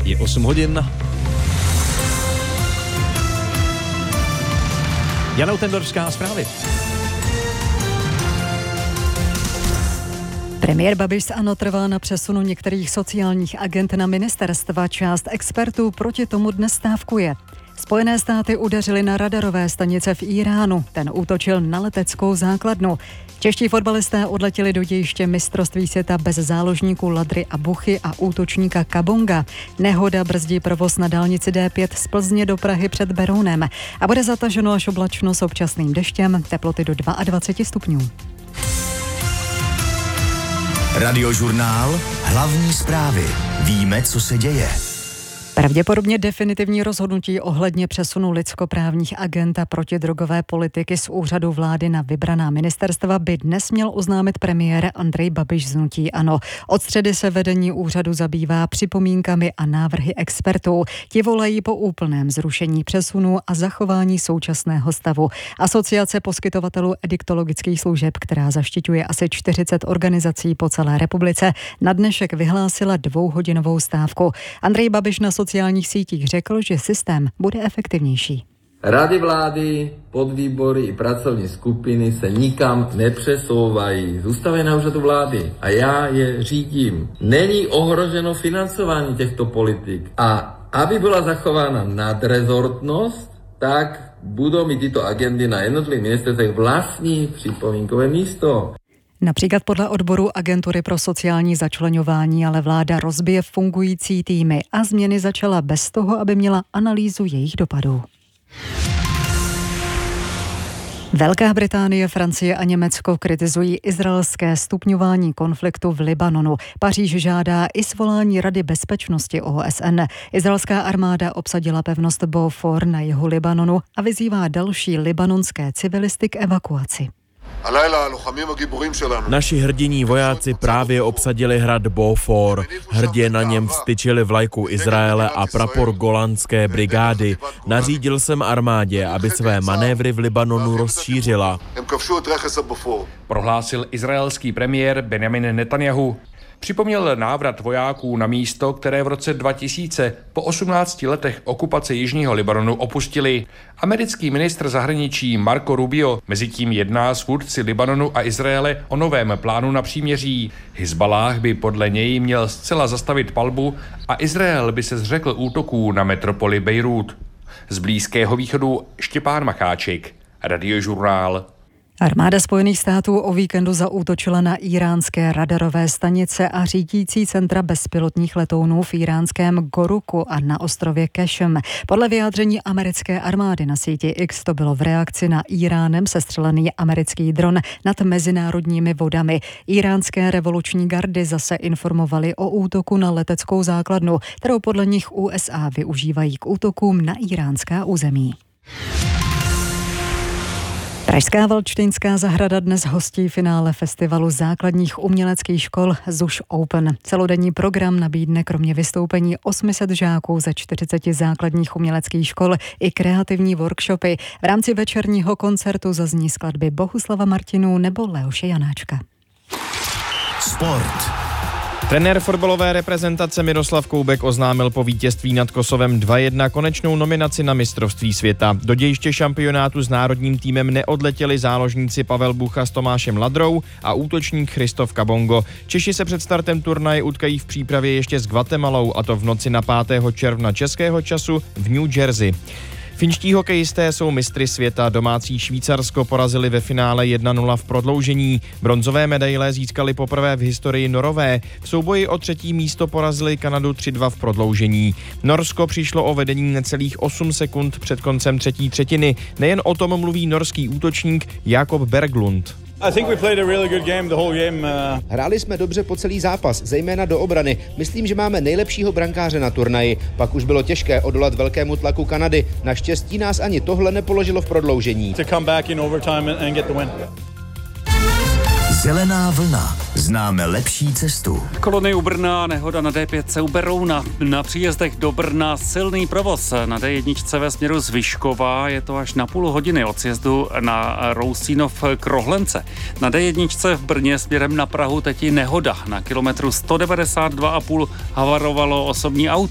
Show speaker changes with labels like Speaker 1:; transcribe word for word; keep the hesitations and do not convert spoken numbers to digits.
Speaker 1: Je osm hodin. Jana Utendorská, zprávy.
Speaker 2: Premiér Babiš z ANO trvá na přesunu některých sociálních agent na ministerstva. Část expertů proti tomu dnes stávkuje. Spojené státy udeřily na radarové stanice v Íránu. Ten útočil na leteckou základnu. Čeští fotbalisté odletěli do dějiště mistrovství světa bez záložníků Ladry a Buchy a útočníka Kabonga. Nehoda brzdí provoz na dálnici D pět z Plzně do Prahy před Berounem a bude zataženo až oblačno s občasným deštěm, teploty do dvacet dva stupňů.
Speaker 3: Radiožurnál, hlavní zprávy. Víme, co se děje.
Speaker 2: Pravděpodobně definitivní rozhodnutí ohledně přesunu lidskoprávních agent a protidrogové politiky z úřadu vlády na vybraná ministerstva by dnes měl oznámit premiér Andrej Babiš z hnutí ANO. Od středy se vedení úřadu zabývá připomínkami a návrhy expertů. Ti volají po úplném zrušení přesunu a zachování současného stavu. Asociace poskytovatelů ediktologických služeb, která zaštiťuje asi čtyřicet organizací po celé republice, na dnešek vyhlásila dvouhodinovou stávku. Andrej Babiš na sociálních sítích řekl, že systém bude efektivnější.
Speaker 4: Rady vlády, podvýbory i pracovní skupiny se nikam nepřesouvají. Zůstávají na úřadu vlády a já je řídím. Není ohroženo financování těchto politik. A aby byla zachována nadrezortnost, tak budou mít tyto agendy na jednotlivých ministerstvech vlastní připomínkové místo.
Speaker 2: Například podle odboru Agentury pro sociální začleňování ale vláda rozbije fungující týmy a změny začala bez toho, aby měla analýzu jejich dopadů. Velká Británie, Francie a Německo kritizují izraelské stupňování konfliktu v Libanonu. Paříž žádá i svolání Rady bezpečnosti O S N. Izraelská armáda obsadila pevnost Beaufort na jihu Libanonu a vyzývá další libanonské civilisty k evakuaci.
Speaker 5: Naši hrdiní vojáci právě obsadili hrad Beaufort. Hrdě na něm vztyčili vlajku Izraele a prapor Golanské brigády. Nařídil jsem armádě, aby své manévry v Libanonu rozšířila.
Speaker 6: Prohlásil izraelský premiér Benjamin Netanjahu. Připomněl návrat vojáků na místo, které v roce dva tisíce po osmnácti letech okupace jižního Libanonu opustili. Americký ministr zahraničí Marco Rubio mezitím jedná s vůdci Libanonu a Izraele o novém plánu na příměří. Hizballáh by podle něj měl zcela zastavit palbu a Izrael by se zřekl útoků na metropoli Bejrút. Z Blízkého východu Štěpán Macháček, Radiožurnál.
Speaker 2: Armáda Spojených států o víkendu zaútočila na íránské radarové stanice a řídící centra bezpilotních letounů v íránském Goruku a na ostrově Kešem. Podle vyjádření americké armády na síti X to bylo v reakci na Íránem sestřelený americký dron nad mezinárodními vodami. Íránské revoluční gardy zase informovali o útoku na leteckou základnu, kterou podle nich U S A využívají k útokům na íránská území. Pražská Valčtejnská zahrada dnes hostí finále festivalu základních uměleckých škol ZUŠ Open. Celodenní program nabídne kromě vystoupení osm set žáků ze čtyřiceti základních uměleckých škol i kreativní workshopy. V rámci večerního koncertu zazní skladby Bohuslava Martinů nebo Leoše Janáčka.
Speaker 3: Sport.
Speaker 5: Trenér fotbalové reprezentace Miroslav Koubek oznámil po vítězství nad Kosovem dva jedna konečnou nominaci na mistrovství světa. Do dějiště šampionátu s národním týmem neodletěli záložníci Pavel Bucha s Tomášem Ladrou a útočník Christoph Kabongo. Češi se před startem turnaje utkají v přípravě ještě s Guatemalou, a to v noci na pátého června českého času v New Jersey. Finští hokejisté jsou mistry světa. Domácí Švýcarsko porazili ve finále jedna nula v prodloužení. Bronzové medaile získali poprvé v historii Norové. V souboji o třetí místo porazili Kanadu tři dva v prodloužení. Norsko přišlo o vedení necelých osm sekund před koncem třetí třetiny. Nejen o tom mluví norský útočník Jakob Berglund.
Speaker 7: Hráli jsme dobře po celý zápas, zejména do obrany. Myslím, že máme nejlepšího brankáře na turnaji. Pak už bylo těžké odolat velkému tlaku Kanady. Naštěstí nás ani tohle nepoložilo v prodloužení.
Speaker 3: Zelená vlna. Známe lepší cestu.
Speaker 8: Kolony u Brna, nehoda na D pět u Berouna. Na příjezdech do Brna silný provoz. Na D jedna ve směru z Vyškova je to až na půl hodiny od sjezdu na Rousínov k Rohlence. Na D jedna v Brně směrem na Prahu teď i nehoda. Na kilometru sto devadesát dva a půl havarovalo osobní auto.